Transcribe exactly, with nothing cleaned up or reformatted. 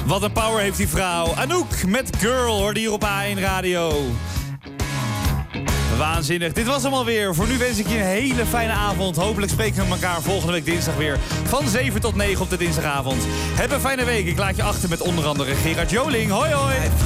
Wat een power heeft die vrouw. Anouk met Girl hoorde hier op A één Radio. Waanzinnig. Dit was hem alweer. Voor nu wens ik je een hele fijne avond. Hopelijk spreken we elkaar volgende week dinsdag weer. Van zeven tot negen op de dinsdagavond. Heb een fijne week. Ik laat je achter met onder andere Gerard Joling. Hoi hoi.